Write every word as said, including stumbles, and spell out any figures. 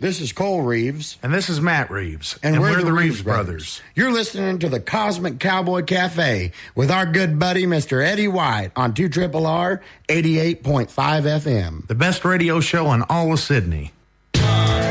This is Cole Reeves. And this is Matt Reeves. And, and we're, we're the, the Reeves, Reeves brothers. brothers. You're listening to the Cosmic Cowboy Cafe with our good buddy, Mister Eddie White, on two R R R eighty-eight point five F M. The best radio show in all of Sydney.